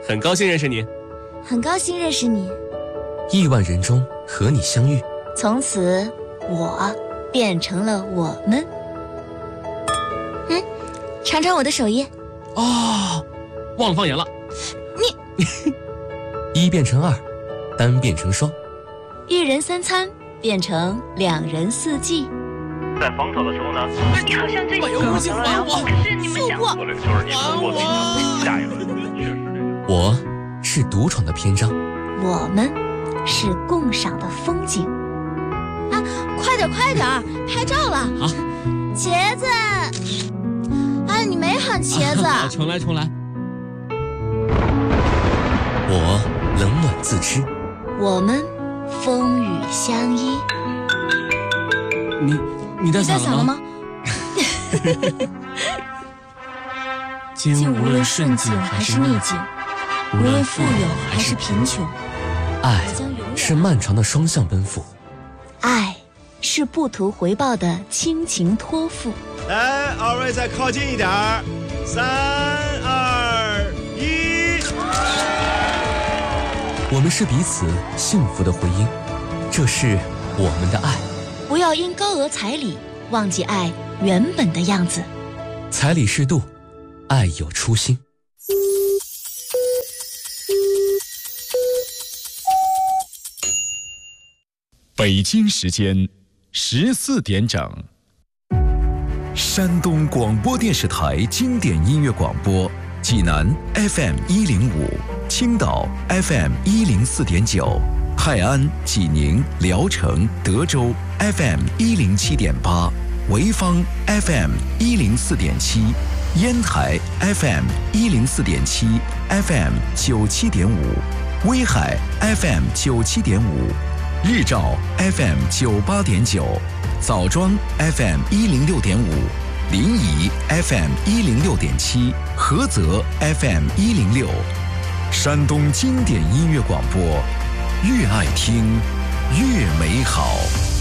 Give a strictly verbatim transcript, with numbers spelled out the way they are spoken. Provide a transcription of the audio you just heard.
很高兴认识你。 很高兴认识你。 亿万人中和你相遇， 从此我变成了我们。嗯，尝尝我的手艺。 哦，忘了放盐了。 你一变成二，单变成双， 一人三餐变成两人四季。 在防守的时候呢， 你好像对你有不行，还我！ 可是你们想我这个就是你通过技巧，下一轮确实这个。 我是独闯的篇章， 我们是共赏的风景。啊，快点快点，拍照了！ 好， 茄子，哎，你没喊茄子。 啊、重来重来。 我冷暖自知， 我们风雨相依。 你你带伞了吗？ 竟无论顺境还是逆境，无论富有还是贫穷， 爱是漫长的双向奔赴， 爱是不图回报的亲情托付。 来，二位再靠近一点儿，三二一。 我们是彼此幸福的回音，这是我们的爱。 不要因高额彩礼忘记爱原本的样子。 彩礼适度，爱有初心。 北京时间十四点整。山东广播电视台经典音乐广播，济南 F M 一零五，青岛 F M 一零四点九，泰安、济宁、聊城、德州 F M 一零七点八，潍坊 F M 一零四点七，烟台 F M 一零四点七 ，F M 九七点五，威海 F M 九七点五，日照 F M 九八点九，枣庄 F M 一零六点五，临沂 F M 一零六点七，菏泽 F M 一零六，山东经典音乐广播，越爱听越美好。